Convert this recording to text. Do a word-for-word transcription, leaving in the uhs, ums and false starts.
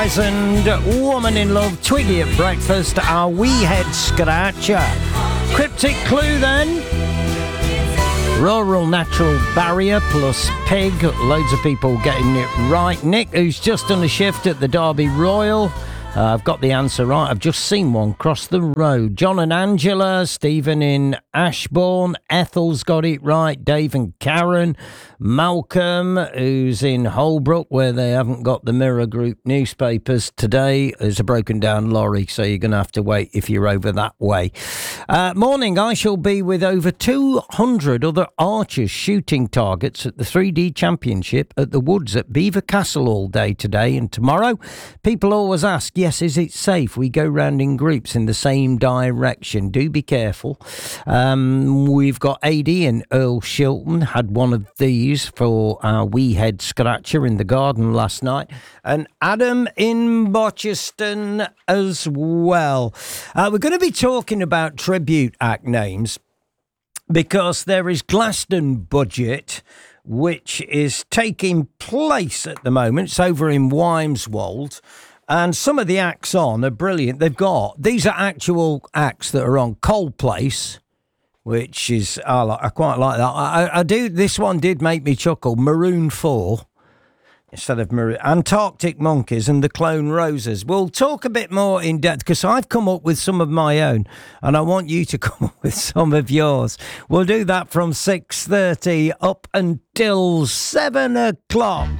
And Woman in Love, Twiggy at breakfast, our wee head scratcher. Cryptic clue then. Rural natural barrier plus pig. Loads of people getting it right. Nick, who's just done a shift at the Derby Royal. Uh, I've got the answer right. I've just seen one cross the road. John and Angela, Stephen in Ashbourne, Ethel's got it right, Dave and Karen, Malcolm, who's in Holbrook, where they haven't got the Mirror Group newspapers today. There's a broken down lorry, so you're going to have to wait if you're over that way. Uh, morning, I shall be with over two hundred other archers shooting targets at the three D Championship at the Woods at Beaver Castle all day today and tomorrow. People always ask, yes, is it safe? We go round in groups in the same direction. Do be careful. Um, we've got A D in Earl Shilton, had one of these for our wee head scratcher in the garden last night. And Adam in Botcheston as well. Uh, we're going to be talking about Tribute Act names because there is Glaston Budget, which is taking place at the moment. It's over in Wymeswold. And some of the acts on are brilliant. They've got, these are actual acts that are on Coldplace, which is, I, like, I quite like that. I, I do, this one did make me chuckle. Maroon four, instead of Maroon, Antarctic Monkeys and the Clone Roses. We'll talk a bit more in depth because I've come up with some of my own and I want you to come up with some of yours. We'll do that from six thirty up until seven o'clock.